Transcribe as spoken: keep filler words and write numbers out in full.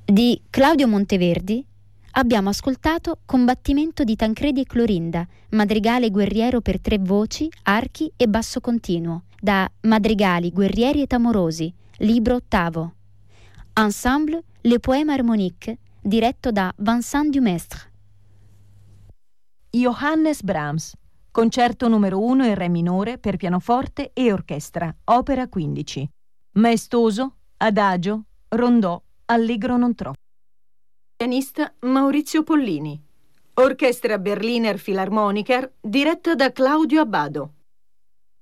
Di Claudio Monteverdi abbiamo ascoltato Combattimento di Tancredi e Clorinda, madrigale guerriero per tre voci, archi e basso continuo, da Madrigali, guerrieri et amorosi, libro ottavo. Ensemble Le Poème Harmoniques, diretto da Vincent Dumestre. Johannes Brahms, concerto numero uno in re minore per pianoforte e orchestra, opera quindici. Maestoso, adagio, rondò, allegro non troppo. Pianista Maurizio Pollini. Orchestra Berliner Philharmoniker diretta da Claudio Abbado.